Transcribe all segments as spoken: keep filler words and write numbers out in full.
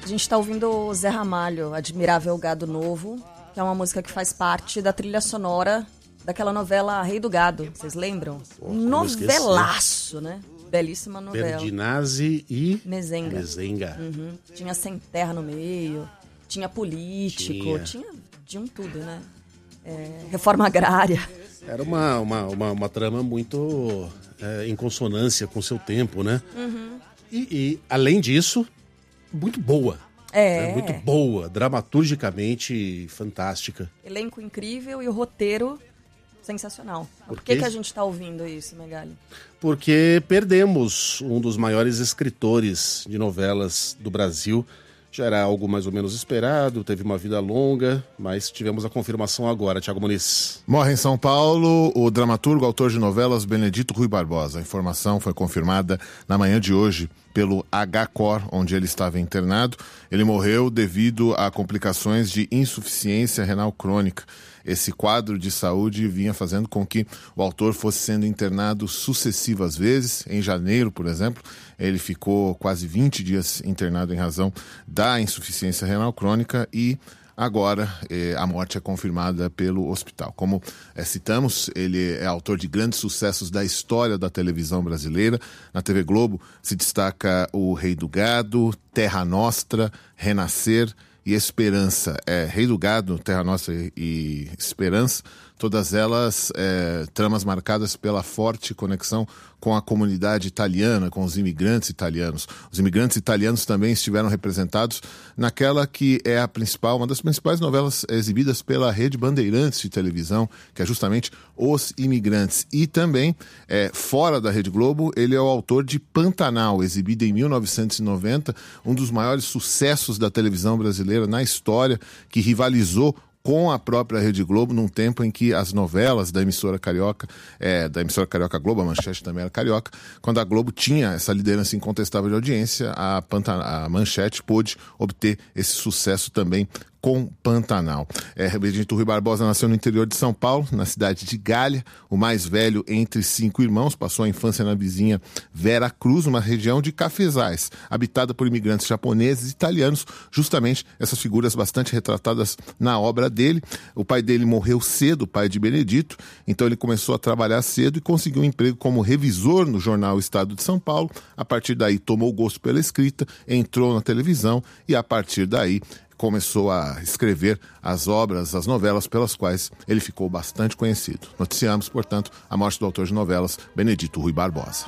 A gente tá ouvindo o Zé Ramalho, Admirável Gado Novo, que é uma música que faz parte da trilha sonora daquela novela Rei do Gado, vocês lembram? Pô, Novelaço, né? Belíssima novela. Berdinazzi e Mezenga. Mezenga. Uhum. Tinha Sem Terra no meio, tinha político, tinha, tinha de um tudo, né? É, reforma agrária. Era uma, uma, uma, uma trama muito é, em consonância com o seu tempo, né? Uhum. E, e, além disso, muito boa. É. Né? Muito boa, dramaturgicamente fantástica. Elenco incrível e o roteiro sensacional. Por, Por que, que a gente está ouvindo isso, Megali? Porque perdemos um dos maiores escritores de novelas do Brasil. Já era algo mais ou menos esperado, teve uma vida longa, mas tivemos a confirmação agora. Thiago Muniz. Morre em São Paulo o dramaturgo, autor de novelas Benedito Rui Barbosa. A informação foi confirmada na manhã de hoje pelo H C O R, onde ele estava internado. Ele morreu devido a complicações de insuficiência renal crônica. Esse quadro de saúde vinha fazendo com que o autor fosse sendo internado sucessivas vezes. Em janeiro, por exemplo, ele ficou quase vinte dias internado em razão da insuficiência renal crônica e agora eh, a morte é confirmada pelo hospital. Como eh, citamos, ele é autor de grandes sucessos da história da televisão brasileira. Na T V Globo se destaca O Rei do Gado, Terra Nostra, Renascer e Esperança. É, Rei do Gado, Terra Nostra e Esperança, todas elas é, tramas marcadas pela forte conexão com a comunidade italiana, com os imigrantes italianos. Os imigrantes italianos também estiveram representados naquela que é a principal, uma das principais novelas exibidas pela Rede Bandeirantes de televisão, que é justamente Os Imigrantes. E também, é, fora da Rede Globo, ele é o autor de Pantanal, exibida em mil novecentos e noventa, um dos maiores sucessos da televisão brasileira na história, que rivalizou com a própria Rede Globo, num tempo em que as novelas da emissora carioca, é, da emissora carioca Globo, a Manchete também era carioca, quando a Globo tinha essa liderança incontestável de audiência, a, Pantan- a Manchete pôde obter esse sucesso também com Pantanal. É, Benedito Rui Barbosa nasceu no interior de São Paulo, na cidade de Galha, o mais velho entre cinco irmãos, passou a infância na vizinha Vera Cruz, uma região de cafezais, habitada por imigrantes japoneses e italianos, justamente essas figuras bastante retratadas na obra dele. O pai dele morreu cedo, o pai de Benedito, então ele começou a trabalhar cedo e conseguiu um emprego como revisor no jornal Estado de São Paulo. A partir daí tomou gosto pela escrita, entrou na televisão e a partir daí começou a escrever as obras, as novelas pelas quais ele ficou bastante conhecido. Noticiamos, portanto, a morte do autor de novelas, Benedito Rui Barbosa.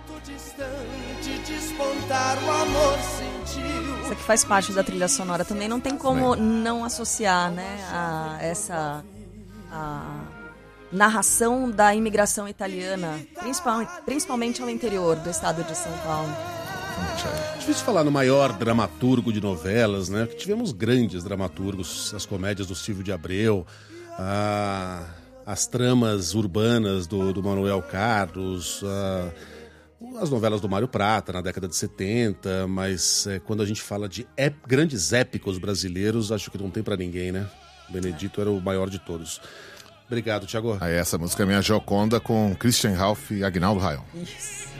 Isso aqui faz parte da trilha sonora também, não tem como não associar, né, a essa a narração da imigração italiana, principalmente, principalmente ao interior do estado de São Paulo. É difícil falar no maior dramaturgo de novelas, né? Porque tivemos grandes dramaturgos, as comédias do Silvio de Abreu, a, as tramas urbanas do, do Manuel Carlos, a, as novelas do Mário Prata na década de setenta, mas é, quando a gente fala de ép, grandes épicos brasileiros, acho que não tem pra ninguém, né? Benedito era o maior de todos. Obrigado, Thiago. Aí essa música é minha Gioconda com Christian Ralph e Aguinaldo Raiol. Isso.